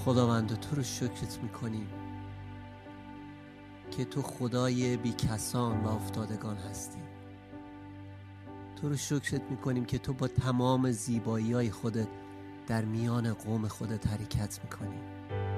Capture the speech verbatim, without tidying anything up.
خداوند تو رو شکرت میکنیم که تو خدای بیکسان و افتادگان هستی. تو رو شکرت میکنیم که تو با تمام زیبایی های خودت در میان قوم خودت حرکت میکنی.